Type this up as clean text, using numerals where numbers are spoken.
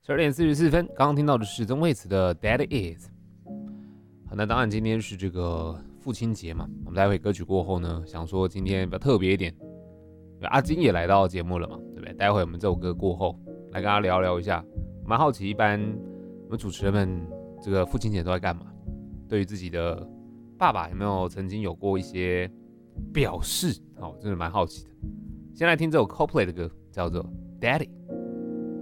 12点44分，刚刚听到的是曾沛慈的《That Is》。好，那当然今天是这个父亲节嘛，我们待会歌曲过后呢，想说今天比较特别一点，阿金也来到节目了嘛，对不对？待会我们这首歌过后，来跟他聊聊一下。蛮好奇，一般我们主持人们这个父亲节都在干嘛？对于自己的爸爸有没有曾经有过一些表示？真的蛮好奇的。先来听这首 Coldplay 的歌，叫做《Daddy》。